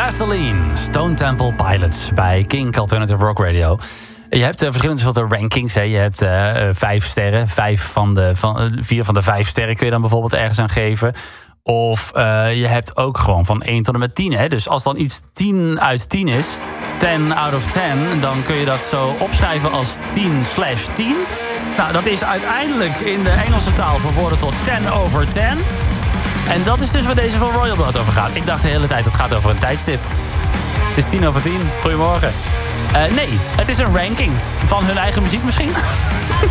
Vaseline, Stone Temple Pilots bij Kink Alternative Rock Radio. Je hebt verschillende soorten rankings. Hè. Je hebt 5 sterren. 4 van de 5 sterren kun je dan bijvoorbeeld ergens aan geven. Of je hebt ook gewoon van 1 tot en met 10. Hè. Dus als dan iets 10 uit 10 is, 10 out of 10... dan kun je dat zo opschrijven als 10/10. Nou, dat is uiteindelijk in de Engelse taal verwoorden tot 10 over 10. En dat is dus waar deze van Royal Blood over gaat. Ik dacht de hele tijd, het gaat over een tijdstip. Het is 10 over 10. Goedemorgen. Nee, het is een ranking van hun eigen muziek misschien.